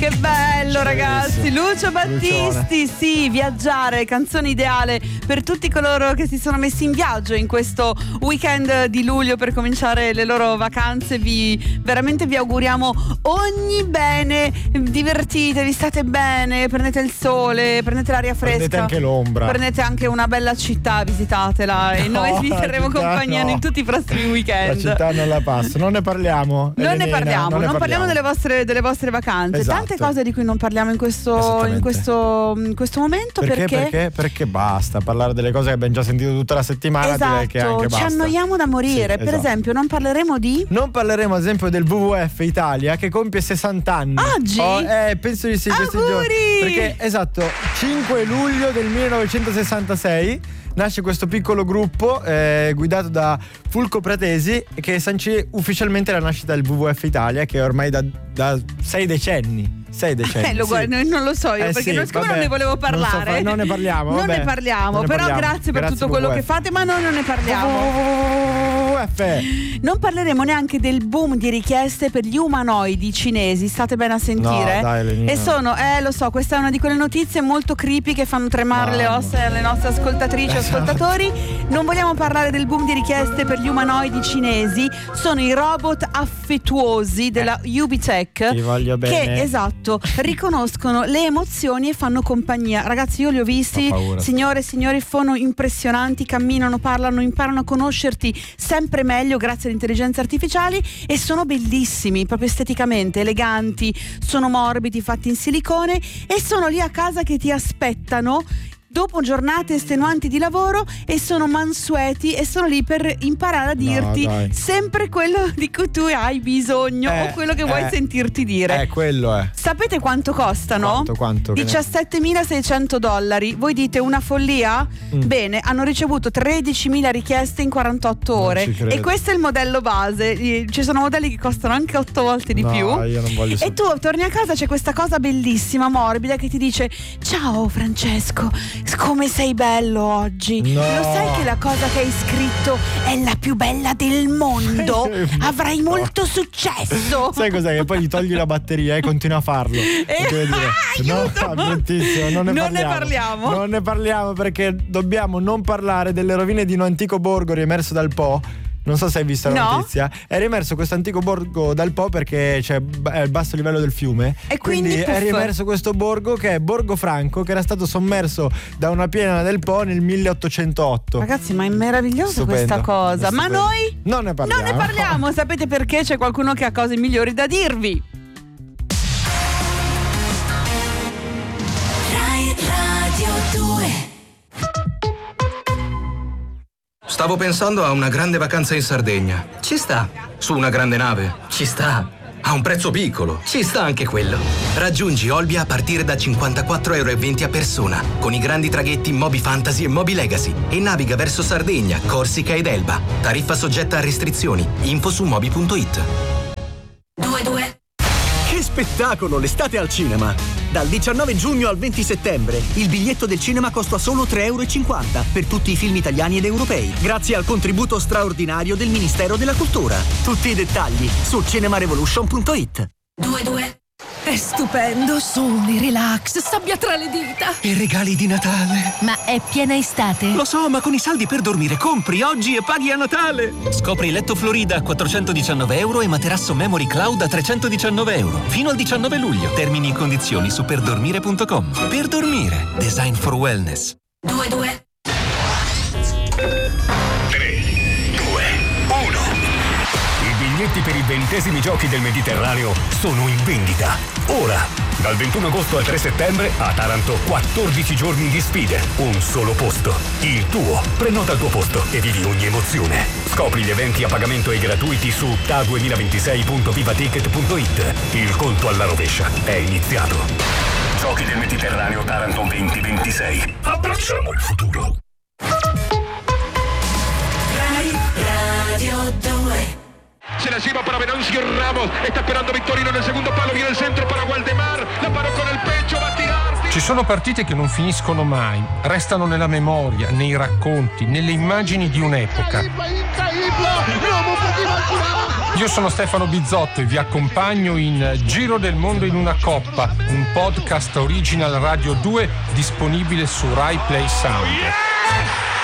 Che bello, ragazzi. Lucio Battisti, sì, viaggiare, canzone ideale per tutti coloro che si sono messi in viaggio in questo weekend di luglio per cominciare le loro vacanze. Veramente vi auguriamo ogni bene, divertitevi, state bene, prendete il sole, prendete l'aria fresca, prendete anche l'ombra, prendete anche una bella città, visitatela e noi vi terremo compagnia in tutti i prossimi weekend. La città non la passo, non ne parliamo. Non parliamo delle vostre vacanze. Esatto. Tante cose di cui non parliamo in questo momento. Perché basta parlare delle cose che abbiamo già sentito tutta la settimana. Esatto, direi che anche basta. Ci annoiamo da morire. Sì, per esatto. esempio, non parleremo ad esempio del WWF Italia che compie 60 anni oggi? Penso di sì, questi giorni. Perché 5 luglio del 1966 nasce questo piccolo gruppo guidato da Fulco Pratesi, che sancì ufficialmente la nascita del WWF Italia, che è ormai da 6 decenni. Non lo so io, perché siccome non ne volevo parlare, non ne parliamo. Però grazie per tutto quello che fate, ma noi non ne parliamo. Non parleremo neanche del boom di richieste per gli umanoidi cinesi. State bene a sentire? No, dai, Lenina. E sono, lo so, questa è una di quelle notizie molto creepy che fanno tremare le ossa alle nostre ascoltatrici e ascoltatori. Non vogliamo parlare del boom di richieste per gli umanoidi cinesi. Sono i robot affettuosi della Ubitech. Ti voglio bene. Che riconoscono le emozioni e fanno compagnia. Ragazzi, io li ho visti, signore e signori, sono impressionanti, camminano, parlano, imparano a conoscerti sempre meglio grazie alle intelligenze artificiali e sono bellissimi, proprio esteticamente eleganti, sono morbidi, fatti in silicone e sono lì a casa che ti aspettano dopo giornate estenuanti di lavoro e sono mansueti e sono lì per imparare a dirti sempre quello di cui tu hai bisogno o quello che vuoi sentirti dire. Quello è. Sapete quanto costano? Quanto? $17.600. Voi dite una follia? Bene, hanno ricevuto 13.000 richieste in 48 ore e questo è il modello base. Ci sono modelli che costano anche 8 volte di più. Io non voglio e tu torni a casa, c'è questa cosa bellissima, morbida, che ti dice: ciao Francesco, come sei bello oggi. Lo sai che la cosa che hai scritto è la più bella del mondo? Avrai molto successo. Sai cos'è? Che poi gli togli la batteria e continua a farlo. Bruttissimo. Non ne parliamo perché dobbiamo non parlare delle rovine di un antico borgo riemerso dal Po. Non so se hai visto la notizia. È riemerso questo antico borgo dal Po perché c'è il basso livello del fiume. E quindi è riemerso questo borgo, che è Borgo Franco, che era stato sommerso da una piena del Po nel 1808. Ragazzi, ma è meravigliosa questa cosa. Ma noi non ne parliamo. Sapete perché? C'è qualcuno che ha cose migliori da dirvi. Radio 2. Stavo pensando a una grande vacanza in Sardegna. Ci sta. Su una grande nave. Ci sta. A un prezzo piccolo. Ci sta anche quello. Raggiungi Olbia a partire da €54,20 a persona, con i grandi traghetti Moby Fantasy e Moby Legacy, e naviga verso Sardegna, Corsica ed Elba. Tariffa soggetta a restrizioni. Info su moby.it. 2. Che spettacolo l'estate al cinema! Dal 19 giugno al 20 settembre il biglietto del cinema costa solo €3,50 per tutti i film italiani ed europei, grazie al contributo straordinario del Ministero della Cultura. Tutti i dettagli su cinemarevolution.it. 2. È stupendo, sole, relax, sabbia tra le dita. E regali di Natale. Ma è piena estate? Lo so, ma con i saldi per dormire compri oggi e paghi a Natale. Scopri letto Florida a €419 e materasso Memory Cloud a €319. Fino al 19 luglio. Termini e condizioni su perdormire.com. Per dormire. Design for wellness. 2. 3, 2, 1. I biglietti per i 20esimi giochi del Mediterraneo sono in vendita. Ora, dal 21 agosto al 3 settembre, a Taranto 14 giorni di sfide, un solo posto. Il tuo. Prenota il tuo posto e vivi ogni emozione. Scopri gli eventi a pagamento e gratuiti su ta2026.vivaticket.it. Il conto alla rovescia è iniziato. Giochi del Mediterraneo Taranto 2026. Abbracciamo il futuro. Radio 2. Se la lleva para Venancio Ramos, está esperando Victorino nel secondo palo, viene il centro para Waldemar, la parò con il pecho, va a tirar. Ci sono partite che non finiscono mai, restano nella memoria, nei racconti, nelle immagini di un'epoca. Io sono Stefano Bizzotto e vi accompagno in Giro del Mondo in una Coppa, un podcast original Radio 2 disponibile su Rai Play Sound.